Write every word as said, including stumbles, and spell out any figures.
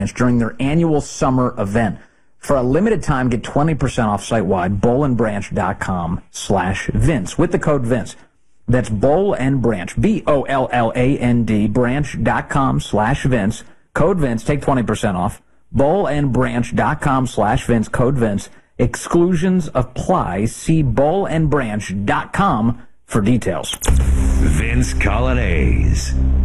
during their annual summer event. For a limited time, get twenty percent off site-wide, bollandbranch.com slash Vince with the code Vince. That's Boll and Branch, B O L L A N D, branch.com slash Vince. Code Vince, take twenty percent off. bollandbranch.com slash Vince, code Vince. Exclusions apply. See bollandbranch dot com for details. Vince Coglianese.